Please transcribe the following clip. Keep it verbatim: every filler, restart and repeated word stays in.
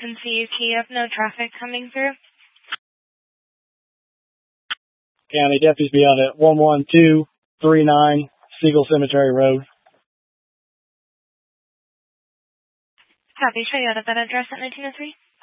can see you key up, no traffic coming through. County deputies be out at one one two three nine Siegel Cemetery Road. Copy, show you out at that address at nineteen oh three.